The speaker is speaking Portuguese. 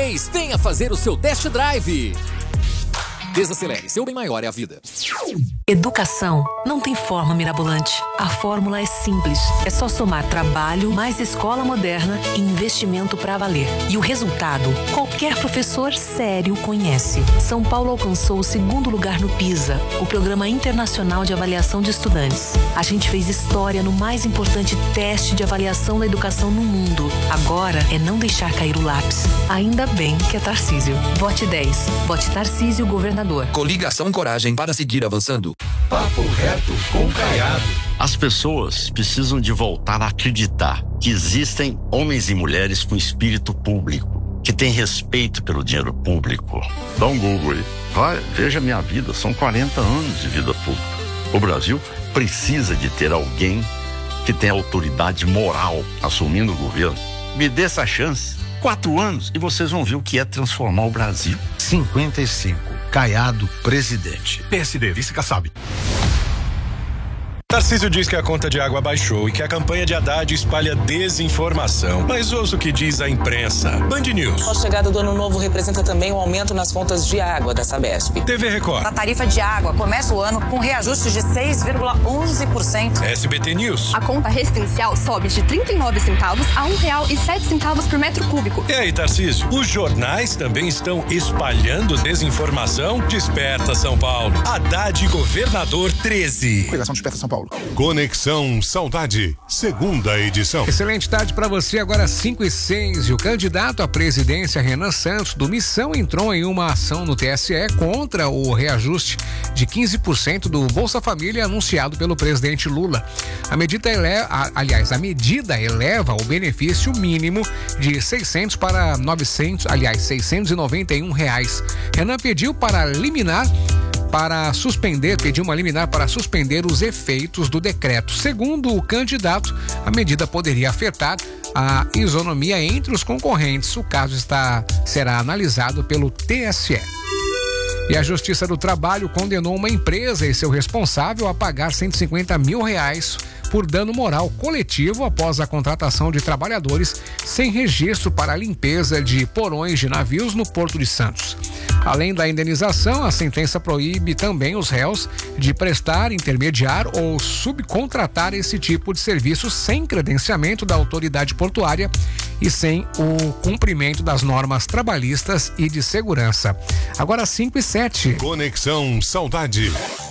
23. Venha fazer o seu test drive. Desacelere, seu bem maior é a vida. Educação não tem forma mirabolante. A fórmula é simples. É só somar trabalho, mais escola moderna e investimento pra valer. E o resultado, qualquer professor sério conhece. São Paulo alcançou o 2º lugar no PISA, o Programa Internacional de Avaliação de Estudantes. A gente fez história no mais importante teste de avaliação da educação no mundo. Agora é não deixar cair o lápis. Ainda bem que é Tarcísio. Vote 10. Vote Tarcísio, governador. Coligação Coragem para seguir avançando. Papo reto com Caiado. As pessoas precisam de voltar a acreditar que existem homens e mulheres com espírito público, que têm respeito pelo dinheiro público. Dá um Google aí. Vai, veja minha vida, são 40 anos de vida pública. O Brasil precisa de ter alguém que tenha autoridade moral assumindo o governo. Me dê essa chance. 4 anos e vocês vão ver o que é transformar o Brasil. 55. Caiado, presidente. PSD, vice-Kassab. Tarcísio diz que a conta de água baixou e que a campanha de Haddad espalha desinformação. Mas ouça o que diz a imprensa. Band News. A chegada do ano novo representa também um aumento nas contas de água da Sabesp. TV Record. A tarifa de água começa o ano com reajuste de 6,11%. SBT News. A conta residencial sobe de 39 centavos a R$1,07 por metro cúbico. E aí, Tarcísio, os jornais também estão espalhando desinformação? Desperta São Paulo. Haddad governador 13. Coligação Desperta São Paulo. Conexão Saudade, 2ª edição. Excelente tarde para você, agora 5:06. E o candidato à presidência, Renan Santos, do Missão, entrou em uma ação no TSE contra o reajuste de 15% do Bolsa Família anunciado pelo presidente Lula. A medida eleva o benefício mínimo de 600 para 900, R$691. Renan pediu uma liminar para suspender os efeitos do decreto. Segundo o candidato, a medida poderia afetar a isonomia entre os concorrentes. O caso será analisado pelo TSE. E a Justiça do Trabalho condenou uma empresa e seu responsável a pagar R$150 mil por dano moral coletivo após a contratação de trabalhadores sem registro para a limpeza de porões de navios no Porto de Santos. Além da indenização, a sentença proíbe também os réus de prestar, intermediar ou subcontratar esse tipo de serviço sem credenciamento da autoridade portuária e sem o cumprimento das normas trabalhistas e de segurança. Agora 5:07. Conexão Saudade.